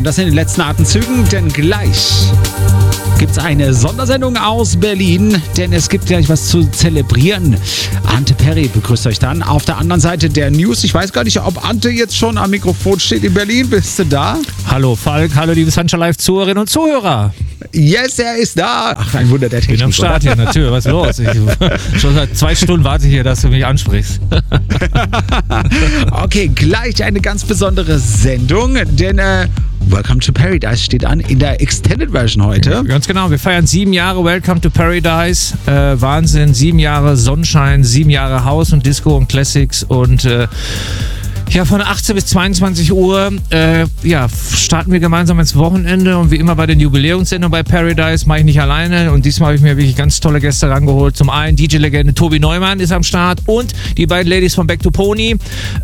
Das in den letzten Atemzügen, denn gleich gibt es eine Sondersendung aus Berlin, denn es gibt gleich was zu zelebrieren. Ante Perry begrüßt euch dann. Auf der anderen Seite der News. Ich weiß gar nicht, ob Ante jetzt schon am Mikrofon steht in Berlin. Bist du da? Hallo Falk, hallo liebe Sunshine Live-Zuhörerinnen und Zuhörer. Yes, er ist da. Ach, ein Wunder der Technik. Ich bin am Start hier, natürlich. Was ist los? Schon seit 2 Stunden warte ich hier, dass du mich ansprichst. Okay, gleich eine ganz besondere Sendung, denn Welcome to Paradise steht an in der Extended Version heute. Ganz genau, wir feiern 7 Jahre Welcome to Paradise. Wahnsinn, 7 Jahre Sonnenschein, 7 Jahre House und Disco und Classics und ja, von 18 bis 22 Uhr starten wir gemeinsam ins Wochenende und wie immer bei den Jubiläumssendungen bei Paradise mache ich nicht alleine und diesmal habe ich mir wirklich ganz tolle Gäste rangeholt. Zum einen DJ-Legende Tobi Neumann ist am Start und die beiden Ladies von Back to Pony.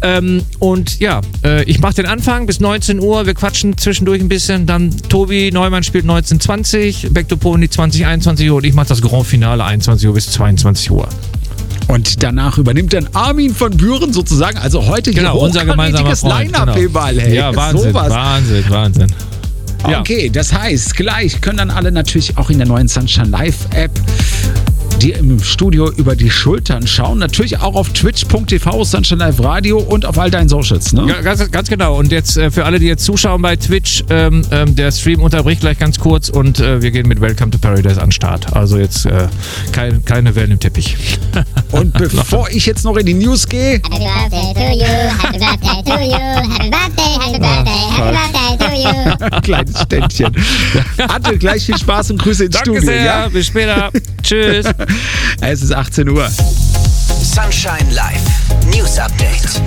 Ich mache den Anfang bis 19 Uhr, wir quatschen zwischendurch ein bisschen, dann Tobi Neumann spielt 19:20, Back to Pony 20:21 Uhr und ich mache das Grand Finale 21 Uhr bis 22 Uhr. Und danach übernimmt dann Armin von Büren sozusagen, also heute hier unser gemeinsamer Freund. Line-Up überall. Hey. Ja, Wahnsinn, sowas. Wahnsinn. Okay, das heißt, gleich können dann alle natürlich auch in der neuen Sunshine Live-App die im Studio über die Schultern schauen. Natürlich auch auf twitch.tv, Sunshine Live Radio und auf all deinen Socials, ne? Ja, ganz genau. Und jetzt für alle, die jetzt zuschauen bei Twitch, der Stream unterbricht gleich ganz kurz und wir gehen mit Welcome to Paradise an den Start. Also jetzt keine Wellen im Teppich. Und bevor ich jetzt noch in die News gehe... Happy birthday to you, happy birthday to you, happy birthday to you. Kleines Ständchen. Hatte gleich viel Spaß und Grüße ins Danke Studio. Sehr, Ja? bis später. Tschüss. Es ist 18 Uhr. Sunshine Live News Update.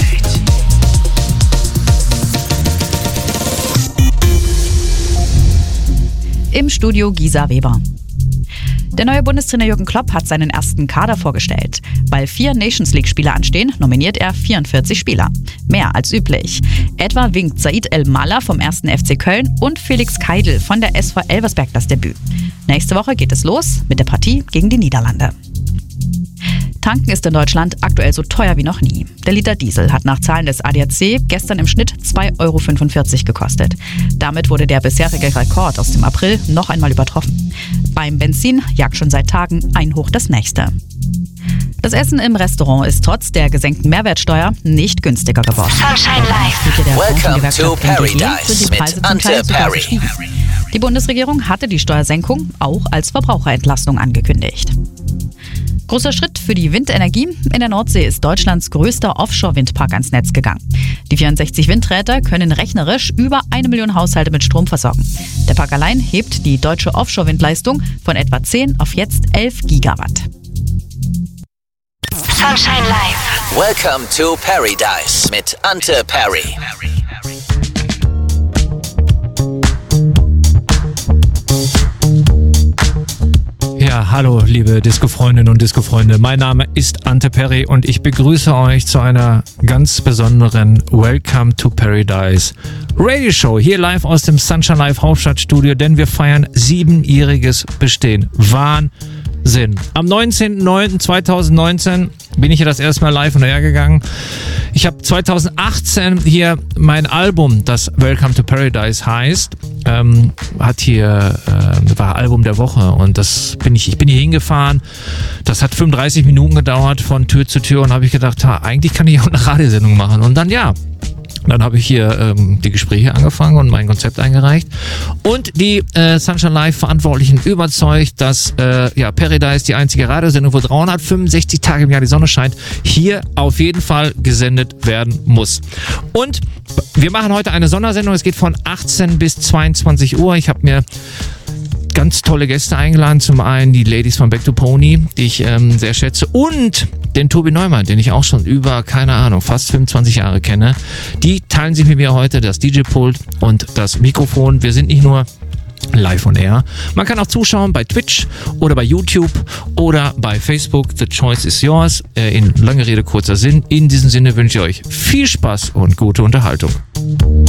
Im Studio Gisa Weber. Der neue Bundestrainer Jürgen Klopp hat seinen ersten Kader vorgestellt. Weil 4 Nations League-Spieler anstehen, nominiert er 44 Spieler. Mehr als üblich. Etwa winkt Said El-Malla vom 1. FC Köln und Felix Keidl von der SV Elversberg das Debüt. Nächste Woche geht es los mit der Partie gegen die Niederlande. Tanken ist in Deutschland aktuell so teuer wie noch nie. Der Liter Diesel hat nach Zahlen des ADAC gestern im Schnitt 2,45 € gekostet. Damit wurde der bisherige Rekord aus dem April noch einmal übertroffen. Beim Benzin jagt schon seit Tagen ein Hoch das nächste. Das Essen im Restaurant ist trotz der gesenkten Mehrwertsteuer nicht günstiger geworden. Sunshine Live. Welcome to Paradise mit Ante Perry. Die Bundesregierung hatte die Steuersenkung auch als Verbraucherentlastung angekündigt. Großer Schritt für die Windenergie. In der Nordsee ist Deutschlands größter Offshore-Windpark ans Netz gegangen. Die 64 Windräder können rechnerisch über 1 Million Haushalte mit Strom versorgen. Der Park allein hebt die deutsche Offshore-Windleistung von etwa 10 auf jetzt 11 Gigawatt. Sunshine Live. Welcome to Paradise mit Ante Perry. Ja, hallo liebe Disco-Freundinnen und Disco-Freunde. Mein Name ist Ante Perry und ich begrüße euch zu einer ganz besonderen Welcome to Paradise Radio Show hier live aus dem Sunshine Live Hauptstadtstudio, denn wir feiern 7-jähriges Bestehen. Wahnsinn. Am 19.09.2019 bin ich hier das erste Mal live on air gegangen. Ich habe 2018 hier mein Album, das Welcome to Paradise heißt, war Album der Woche und ich bin hier hingefahren. Das hat 35 Minuten gedauert von Tür zu Tür und habe ich gedacht, eigentlich kann ich auch eine Radiosendung machen. Und dann Dann habe ich hier die Gespräche angefangen und mein Konzept eingereicht. Und die Sunshine Live Verantwortlichen überzeugt, dass Paradise, die einzige Radiosendung, wo 365 Tage im Jahr die Sonne scheint, hier auf jeden Fall gesendet werden muss. Und wir machen heute eine Sondersendung. Es geht von 18 bis 22 Uhr. Ich habe mir ganz tolle Gäste eingeladen. Zum einen die Ladies von Back to Pony, die ich sehr schätze, und den Tobi Neumann, den ich auch schon über, fast 25 Jahre kenne. Die teilen sich mit mir heute das DJ-Pult und das Mikrofon. Wir sind nicht nur live on air. Man kann auch zuschauen bei Twitch oder bei YouTube oder bei Facebook. The choice is yours. In lange Rede, kurzer Sinn. In diesem Sinne wünsche ich euch viel Spaß und gute Unterhaltung.